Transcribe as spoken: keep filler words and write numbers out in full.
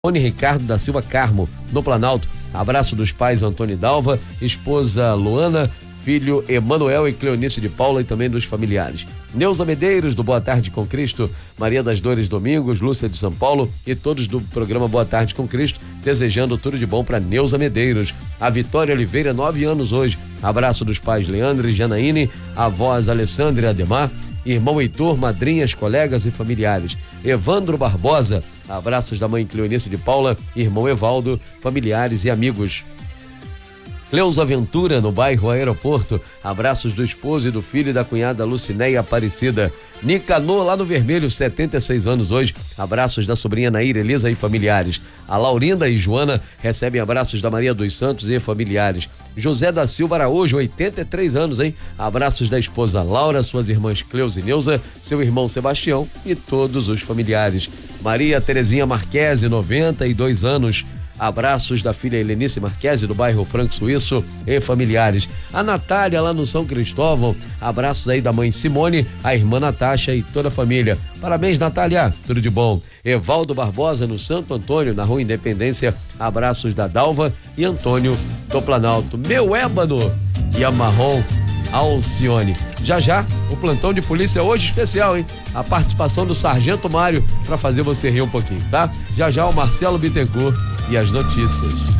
Tony Ricardo da Silva Carmo, no Planalto. Abraço dos pais Antônio e Dalva, esposa Luana, filho Emanuel e Cleonice de Paula e também dos familiares. Neuza Medeiros, do Boa Tarde com Cristo, Maria das Dores Domingos, Lúcia de São Paulo e todos do programa Boa Tarde com Cristo, desejando tudo de bom para Neuza Medeiros. A Vitória Oliveira, nove anos hoje. Abraço dos pais Leandro e Janaíne, avós Alessandra e Ademar, irmão Heitor, madrinhas, colegas e familiares. Evandro Barbosa, abraços da mãe Cleonice de Paula, irmão Evaldo, familiares e amigos. Cleusa Ventura, no bairro Aeroporto, abraços do esposo e do filho e da cunhada Lucinéia Aparecida. Nicanor, lá no Vermelho, setenta e seis anos hoje, abraços da sobrinha Nair Elisa e familiares. A Laurinda e Joana recebem abraços da Maria dos Santos e familiares. José da Silva Araújo, oitenta e três anos, hein? Abraços da esposa Laura, suas irmãs Cleusa e Neuza, seu irmão Sebastião e todos os familiares. Maria Terezinha Marquese, noventa e dois anos. Abraços da filha Helenice Marquese, do bairro Franco Suíço e familiares. A Natália, lá no São Cristóvão, abraços aí da mãe Simone, a irmã Natasha e toda a família. Parabéns, Natália, tudo de bom. Evaldo Barbosa, no Santo Antônio, na Rua Independência, abraços da Dalva e Antônio do Planalto. Meu ébano e a Marrom Alcione. Já já, o plantão de polícia hoje especial, hein? A participação do Sargento Mário para fazer você rir um pouquinho, tá? Já já o Marcelo Bittencourt e as notícias.